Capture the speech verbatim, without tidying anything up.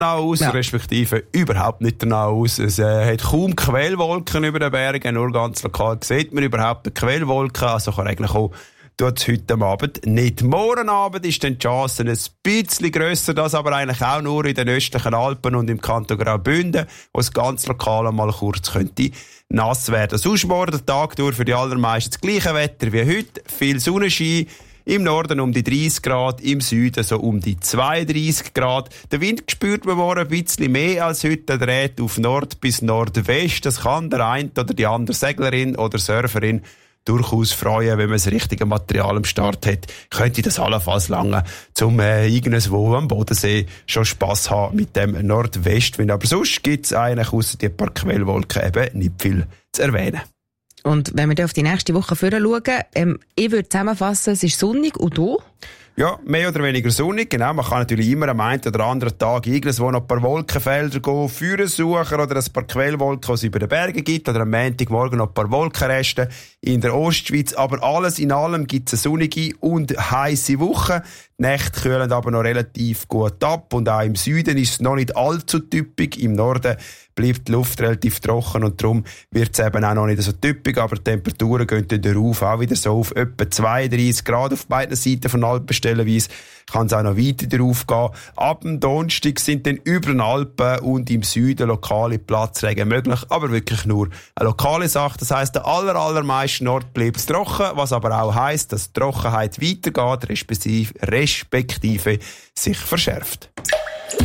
aus, ja. respektive überhaupt nicht danach aus. Es äh, hat kaum Quellwolken über den Bergen, nur ganz lokal sieht man überhaupt eine Quellwolke, also kann eigentlich auch tut es heute Abend nicht. Morgen Abend ist dann die Chance ein bisschen grösser, das aber eigentlich auch nur in den östlichen Alpen und im Kanton Graubünden, wo es ganz lokal einmal kurz könnte nass werden. Sonst morgen der Tag durch für die allermeisten das gleiche Wetter wie heute, viel Sonnenschein. Im Norden um die dreißig Grad, im Süden so um die zweiunddreißig Grad. Der Wind spürt man morgen ein bisschen mehr als heute. Er dreht auf Nord bis Nordwest. Das kann der eine oder die andere Seglerin oder Surferin durchaus freuen, wenn man das richtige Material am Start hat. Könnte das allenfalls lange, zum äh, irgendwo am Bodensee schon Spass haben mit dem Nordwestwind. Aber sonst gibt es eigentlich ausser die paar Quellwolken eben nicht viel zu erwähnen. Und wenn wir dann auf die nächste Woche schauen, ähm, ich würde zusammenfassen, es ist sonnig und du? Ja, mehr oder weniger sonnig, genau. Man kann natürlich immer am einen oder anderen Tag irgendwo noch ein paar Wolkenfelder gehen, Führer suchen oder ein paar Quellwolken, die es über den Bergen gibt, oder am Montagmorgen noch ein paar Wolkenreste in der Ostschweiz. Aber alles in allem gibt es eine sonnige und heisse Woche. Die Nächte kühlen aber noch relativ gut ab und auch im Süden ist es noch nicht allzu typisch. Im Norden bleibt die Luft relativ trocken und darum wird es eben auch noch nicht so typisch, aber die Temperaturen gehen dann darauf auch wieder so auf etwa zweiunddreißig Grad auf beiden Seiten von Alpen stellenweise. Kann es auch noch weiter darauf gehen. Ab dem Donnerstag sind dann über den Alpen und im Süden lokale Platzregen möglich, aber wirklich nur eine lokale Sache. Das heisst, der aller, allermeisten Ort bleibt es trocken, was aber auch heisst, dass die Trockenheit weitergeht, respektive, respektive sich verschärft.